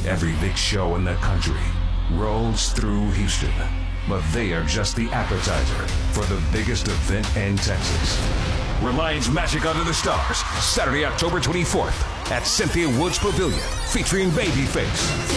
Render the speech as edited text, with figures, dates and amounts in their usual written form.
Every big show in the country rolls through Houston, but they are just the appetizer for the biggest event in Texas. Reliance Magic Under the Stars, Saturday, October 24th at Cynthia Woods Pavilion, featuring Babyface,